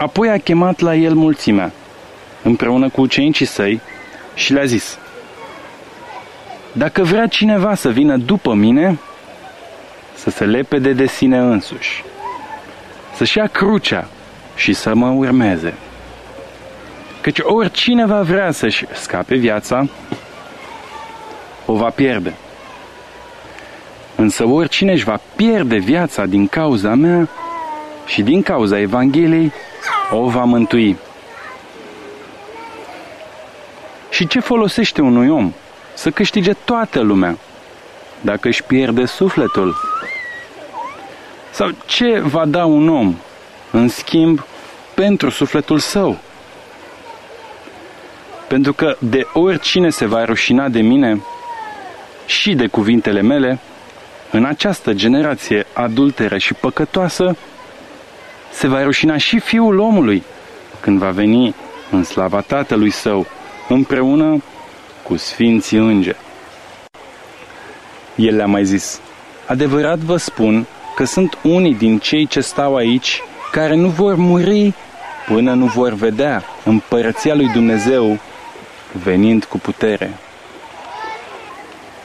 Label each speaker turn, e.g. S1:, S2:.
S1: Apoi a chemat la el mulțimea, împreună cu ucenicii săi, și le-a zis: dacă vrea cineva să vină după mine, să se lepede de sine însuși, să-și ia crucea și să mă urmeze. Căci oricine va vrea să-și scape viața, o va pierde. Însă oricine își va pierde viața din cauza mea și din cauza Evangheliei, o va mântui. Și ce folosește unui om să câștige toată lumea dacă își pierde sufletul? Sau ce va da un om în schimb pentru sufletul său? Pentru că de oricine se va rușina de mine și de cuvintele mele, în această generație adulteră și păcătoasă, se va rușina și Fiul omului când va veni în slava Tatălui Său, împreună cu sfinții îngeri. El le-a mai zis: adevărat vă spun că sunt unii din cei ce stau aici care nu vor muri până nu vor vedea împărăția lui Dumnezeu venind cu putere.